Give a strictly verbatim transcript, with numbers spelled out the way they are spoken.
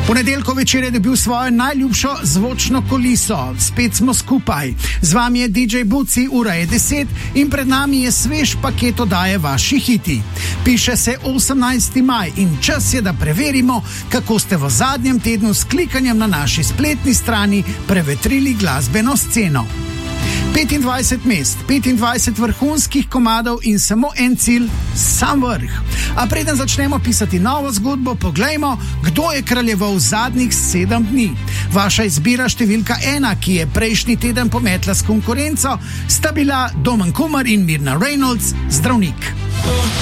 Ponedeljko večer je dobil svojo najljubšo zvočno kuliso. Spet smo skupaj. Z vami je D J Buci, ura je deset in pred nami je svež paket oddaje Vaši hiti. Piše se osemnajsti maj in čas je, da preverimo, kako ste v zadnjem tednu s klikanjem na naši spletni strani prevetrili glasbeno sceno. petindvajset mest, petindvajset vrhunskih komadov in samo en cilj, sam vrh. A preden začnemo pisati novo zgodbo, poglejmo, kdo je kraljeval zadnjih sedem dni. Vaša izbira številka ena, ki je prejšnji teden pometla s konkurenco, sta bila Domen Kumar in Mirna Reynolds, Zdravnik.